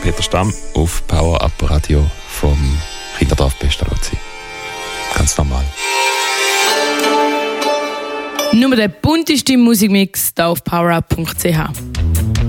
Peter Stamm auf Power Up Radio vom Kinderdorf Pestalozzi. Ganz normal. Nur der bunteste Musikmix hier auf powerup.ch.